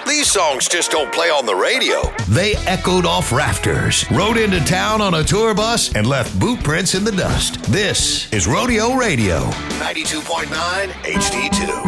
These songs just don't play on the radio. They echoed off rafters, rode into town on a tour bus, and left boot prints in the dust. This is Rodeo Radio, 92.9 HD2.